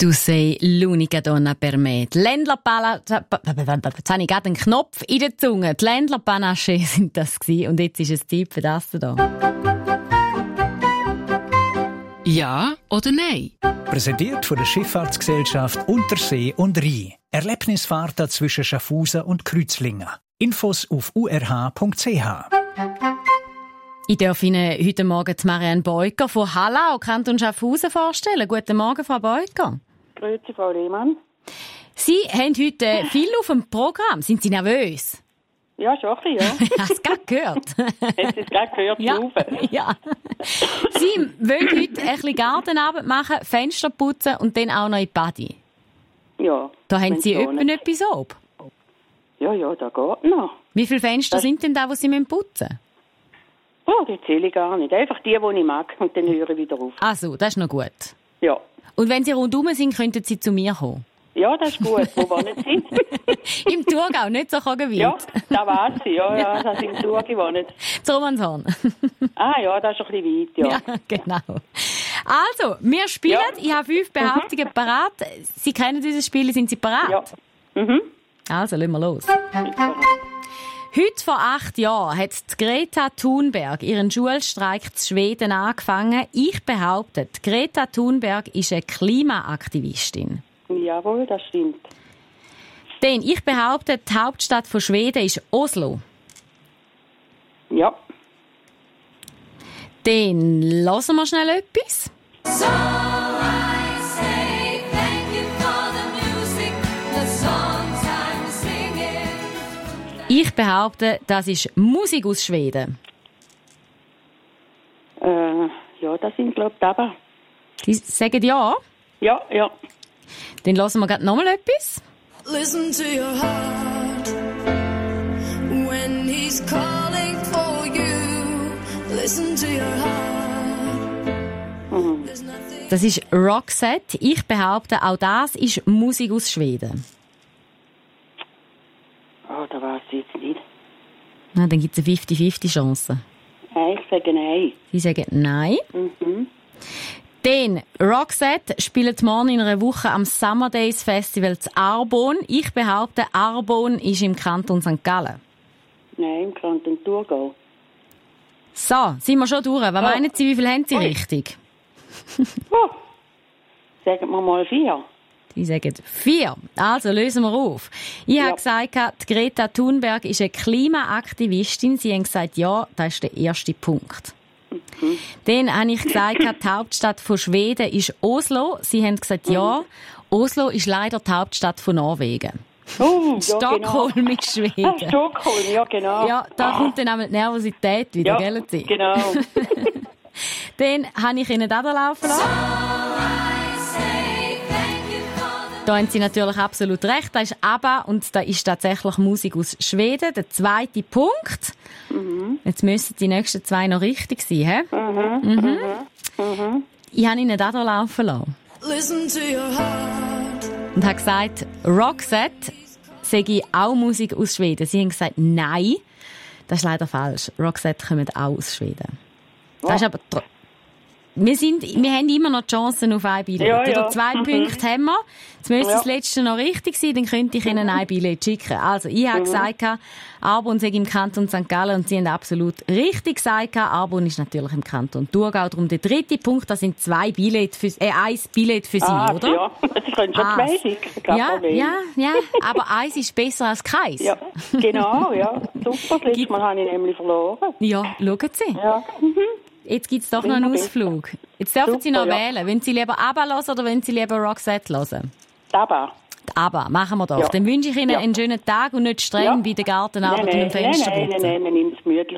Tu sei l'unica donna per me. Die Ländlerpanache, jetzt habe ich gerade einen Knopf in der Zunge. Die Ländlerpanache sind das gewesen. Und jetzt ist es Tipp für das hier. Ja oder nein? Präsentiert von der Schifffahrtsgesellschaft Untersee und Rhein. Erlebnisfahrten zwischen Schaffhausen und Kreuzlingen. Infos auf urh.ch. Ich darf Ihnen heute Morgen Marianne Beuker von Hallau, Kanton Schaffhausen, vorstellen. Guten Morgen, Frau Beuker. Grüezi, Frau Lehmann. Sie haben heute viel auf dem Programm. Sind Sie nervös? Ja, schon ein bisschen, ja. Hast du es gerade gehört? Hast du es gerade gehört, ja. Rufen? Ja. Sie wollen heute ein bisschen Gartenarbeit machen, Fenster putzen und dann auch noch in die Badi. Ja. Da haben Sie etwas ab. Ja, da geht noch. Wie viele Fenster sind denn da, die Sie putzen müssen? Oh, die zähle ich gar nicht. Einfach die ich mag und dann höre ich wieder auf. Ach so, das ist noch gut. Ja. Und wenn Sie rundherum sind, könnten Sie zu mir kommen? Ja, das ist gut. Wo wohnen Sie? Im Thurgau, nicht so weit. Ja, da weiß ich. Ja, das ist im Thurgau gewohnt. Zu Romanshorn. Ja, das ist ein bisschen weit, ja. Ja, genau. Also, wir spielen. Ja. Ich habe 5 Behauptungen parat. Sie kennen dieses Spiel, sind Sie parat? Ja. Mhm. Also, legen wir los. Heute vor 8 Jahren hat Greta Thunberg ihren Schulstreik in Schweden angefangen. Ich behaupte, Greta Thunberg ist eine Klimaaktivistin. Jawohl, das stimmt. Denn ich behaupte, die Hauptstadt von Schweden ist Oslo. Ja. Dann hören wir schnell etwas. So I say thank you for the music, the songs I'm singing. Ich behaupte, das ist Musik aus Schweden. Ja, das sind, glaube ich, aber. Sie sagen ja? Ja. Dann hören wir gerade nochmal etwas. Listen to your heart when he's calling for you. Listen to your heart. There's nothing. Das ist Roxette. Ich behaupte, auch das ist Musik aus Schweden. Oh, da weiß ich jetzt nicht. Na, dann gibt es eine 50-50 Chance. Ich sage nein. Sie sagen nein. Mhm. Dann, Roxette spielt morgen in einer Woche am Summer Days Festival zu Arbon. Ich behaupte, Arbon ist im Kanton St. Gallen. Nein, im Kanton Thurgau. So, sind wir schon durch. Was meinen Sie, wie viel haben Sie richtig? Sagen wir mal 4. Sie sagen 4. Also, lösen wir auf. Ich habe gesagt, die Greta Thunberg ist eine Klimaaktivistin. Sie haben gesagt, ja, das ist der erste Punkt. Mhm. Dann habe ich gesagt, die Hauptstadt von Schweden ist Oslo. Sie haben gesagt, ja, Oslo ist leider die Hauptstadt von Norwegen. Stockholm genau. ist Schweden. Stockholm, ja, genau. Ja, da kommt dann auch die Nervosität wieder, gell? Sie? Genau. Dann habe ich Ihnen da laufen lassen. Da haben Sie natürlich absolut recht. Das ist ABBA und da ist tatsächlich Musik aus Schweden. Der zweite Punkt. Mhm. Jetzt müssen die nächsten 2 noch richtig sein, hä? Ich habe Ihnen da laufen lassen. Listen to your heart. Und habe gesagt, Roxette sei auch Musik aus Schweden. Sie haben gesagt, nein. Das ist leider falsch. Roxette kommt auch aus Schweden. Das ist aber wir haben immer noch die Chancen auf ein Billett. Ja. Oder 2 Punkte haben wir. Jetzt müsste das letzte noch richtig sein, dann könnte ich Ihnen ein Billett schicken. Also, ich habe gesagt, Arbon sei im Kanton St. Gallen und Sie haben absolut richtig gesagt, Arbon ist natürlich im Kanton Thurgau. Darum der dritte Punkt, das sind 2 Billett für, 1 Billett für Sie, oder? Ja, Sie können schon 2 schicken. Ja, aber 1 ist besser als keins. Ja, genau, ja. Super, das letzte Mal habe ich nämlich verloren. Ja, schauen Sie. Ja. Jetzt gibt es doch noch einen Ausflug. Jetzt dürfen Sie noch wählen. Wenn Sie lieber ABBA hören oder wenn Sie lieber Roxette hören? ABBA. ABBA, machen wir doch. Ja. Dann wünsche ich Ihnen einen schönen Tag und nicht streng bei der Gartenarbeit und dem Fensterputzen. Nein, wir nehmen es gemütlich.